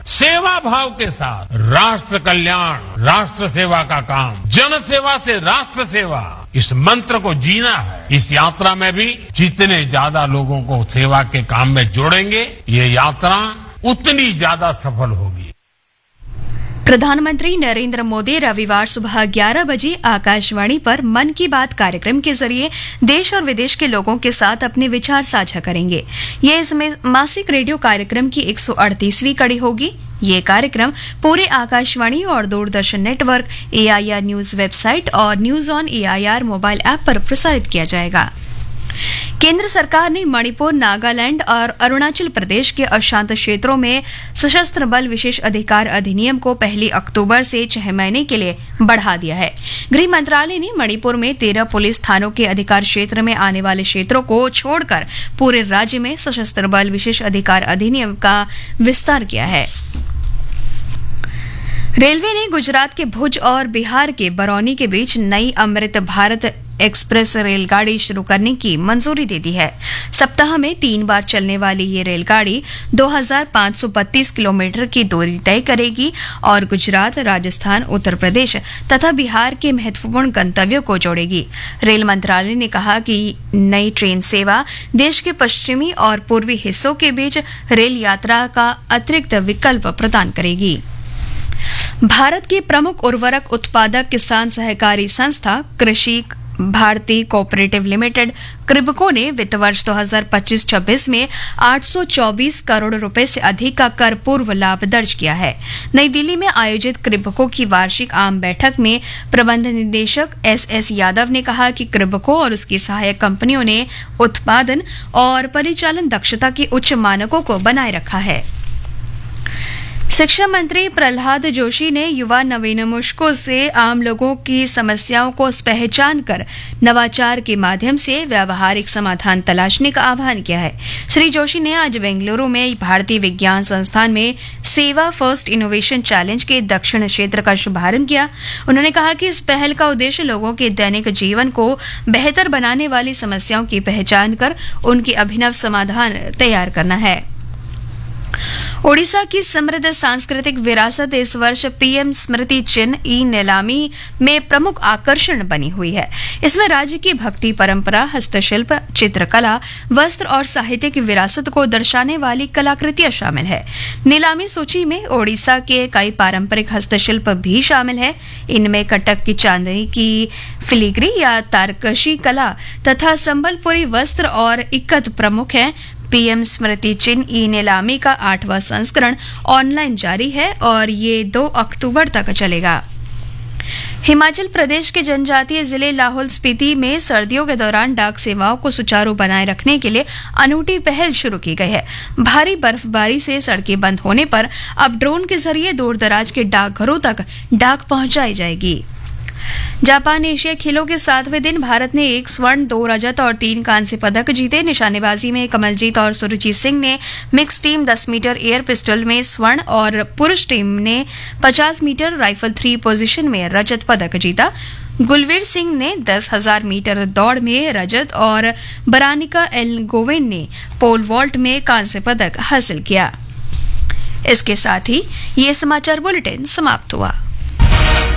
सेवा भाव के साथ राष्ट्र कल्याण, राष्ट्र सेवा का काम, जन सेवा से राष्ट्र सेवा, इस मंत्र को जीना है। इस यात्रा में भी जितने ज्यादा लोगों को सेवा के काम में जोड़ेंगे, ये यात्रा उतनी ज्यादा सफल होगी। प्रधानमंत्री नरेंद्र मोदी रविवार सुबह 11 बजे आकाशवाणी पर मन की बात कार्यक्रम के जरिए देश और विदेश के लोगों के साथ अपने विचार साझा करेंगे। ये इस मासिक रेडियो कार्यक्रम की 138वीं कड़ी होगी। ये कार्यक्रम पूरे आकाशवाणी और Doordarshan network, AIR news website और news on AIR mobile app पर प्रसारित किया जाएगा। केंद्र सरकार ने मणिपुर, नागालैंड और अरुणाचल प्रदेश के अशांत क्षेत्रों में सशस्त्र बल विशेष अधिकार अधिनियम को 1 अक्टूबर से 6 महीने के लिए बढ़ा दिया है। गृह मंत्रालय ने मणिपुर में 13 पुलिस थानों के अधिकार क्षेत्र में आने वाले क्षेत्रों को छोड़कर पूरे राज्य में सशस्त्र बल विशेष अधिकार अधिनियम का विस्तार किया है। रेलवे ने गुजरात के भुज और बिहार के बरौनी के बीच नई अमृत भारत एक्सप्रेस रेलगाड़ी शुरू करने की मंजूरी दे दी है। सप्ताह में 3 बार चलने वाली ये रेलगाड़ी 2532 किलोमीटर की दूरी तय करेगी और गुजरात, राजस्थान, उत्तर प्रदेश तथा बिहार के महत्वपूर्ण गंतव्यों को जोड़ेगी। रेल मंत्रालय ने कहा कि नई ट्रेन सेवा देश के पश्चिमी और पूर्वी हिस्सों के बीच रेल यात्रा का अतिरिक्त विकल्प प्रदान करेगी। भारत की प्रमुख उर्वरक उत्पादक किसान सहकारी संस्था कृषि भारती कोऑपरेटिव लिमिटेड क्रिबको ने वित्त वर्ष 2025-26 में 824 करोड़ रुपए से अधिक का कर पूर्व लाभ दर्ज किया है। नई दिल्ली में आयोजित क्रिबको की वार्षिक आम बैठक में प्रबंध निदेशक SS यादव ने कहा कि क्रिबको और उसकी सहायक कंपनियों ने उत्पादन और परिचालन दक्षता के उच्च मानकों को बनाए रखा है। शिक्षा मंत्री प्रहलाद जोशी ने युवा नवीनमूषकों से आम लोगों की समस्याओं को पहचान कर नवाचार के माध्यम से व्यावहारिक समाधान तलाशने का आह्वान किया है। श्री जोशी ने आज बेंगलुरु में भारतीय विज्ञान संस्थान में सेवा फर्स्ट इनोवेशन चैलेंज के दक्षिण क्षेत्र का शुभारंभ किया। उन्होंने कहा कि इस पहल का उद्देश्य लोगों के दैनिक जीवन को बेहतर बनाने वाली समस्याओं की पहचान कर उनकी अभिनव समाधान तैयार करना है। ओडिशा की समृद्ध सांस्कृतिक विरासत इस वर्ष PM स्मृति चिन्ह नीलामी में प्रमुख आकर्षण बनी हुई है। इसमें राज्य की भक्ति परंपरा, हस्तशिल्प, चित्रकला, वस्त्र और साहित्य की विरासत को दर्शाने वाली कलाकृतियां शामिल है। नीलामी सूची में ओडिशा के कई पारंपरिक हस्तशिल्प भी शामिल है। इनमें कटक की चांदनी की फिलीग्री या तारकशी कला तथा संबलपुरी वस्त्र और इक्कत प्रमुख है। PM स्मृति चिन्ह नीलामी का 8वां संस्करण ऑनलाइन जारी है और ये 2 अक्टूबर तक चलेगा। हिमाचल प्रदेश के जनजातीय जिले लाहौल स्पीति में सर्दियों के दौरान डाक सेवाओं को सुचारू बनाए रखने के लिए अनूठी पहल शुरू की गई है। भारी बर्फबारी से सड़कें बंद होने पर अब ड्रोन के जरिए दूर दराज के डाकघरों तक डाक पहुंचाई जाएगी। जापान एशिया खेलों के 7वें दिन भारत ने 1 स्वर्ण, 2 रजत और 3 कांस्य पदक जीते। निशानेबाजी में कमलजीत और सुरुचि सिंह ने mix team 10 metre air pistol में स्वर्ण और पुरुष टीम ने 50 मीटर राइफल 3 पोजीशन में रजत पदक जीता। गुलवीर सिंह ने 10,000 मीटर दौड़ में रजत और बरानिका एल गोवेन ने पोल वॉल्ट में कांस्य पदक हासिल किया। इसके साथ ही ये समाचार बुलेटिन समाप्त हुआ।